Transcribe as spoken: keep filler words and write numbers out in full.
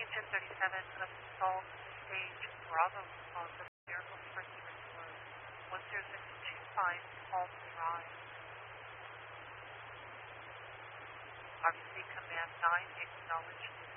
Houston thirty-seven, assault stage Bravo responsive, vehicle first report. one zero six two five, call to rise. R B C Command nine, acknowledge